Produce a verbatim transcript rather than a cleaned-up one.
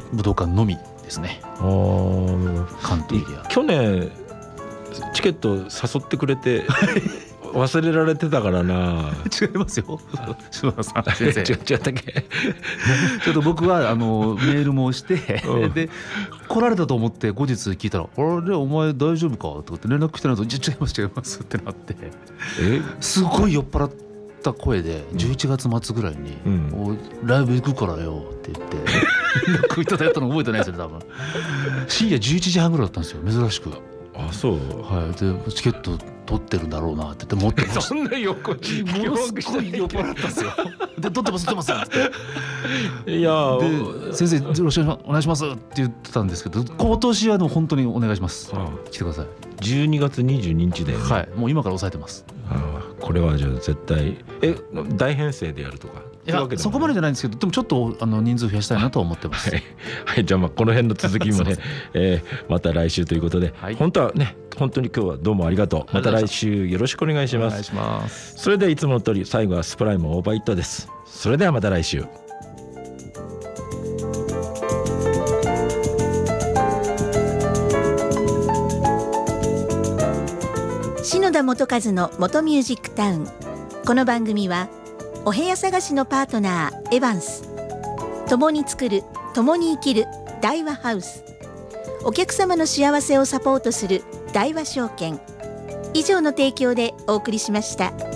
武道館のみですね。 あー関東エリア。 去年チケット誘ってくれて忘れられてたからな。 違いますよ篠田さん先生違う違ったっけちょっと僕はあのメールもして、 うん、 で来られたと思って後日聞いたら「あれお前大丈夫か?」とかって連絡来てないと「違います違います」ってなって、 えすごい酔っ払った声でじゅういちがつ末ぐらいにうん 「おいライブ行くからよ」って言って連絡いただいたの覚えてないですよね多分。深夜じゅういちじはんぐらいだったんですよ珍しく。 あそう、 はい、でチケット取ってるんだろうなって言って持ってましたそんな横にものすごい酔っ払ったんですよで取ってます取ってますっていやで先生よろしくお願いしますって言ってたんですけど、今年はでも本当にお願いします、 ああ来てください。 じゅうにがつにじゅうににちだよね。 はい、もう今から抑えてます。 ああこれはじゃあ絶対え大編成でやるとかいやそこまでじゃないんですけど、でもちょっとあの人数増やしたいなと思ってます。 はい、はい、じゃあまあこの辺の続きもねえー、また来週ということで、はい、本当はね本当に今日はどうもありがとう。また来週よろしくお願いします。お願いします。それではいつもの通り最後はスプライムオーバーイットです。それではまた来週。 篠田元和の元ミュージックタウン。この番組はお部屋探しのパートナーエバンス、共に作る共に生きる大和ハウス、お客様の幸せをサポートする大和証券以上の提供でお送りしました。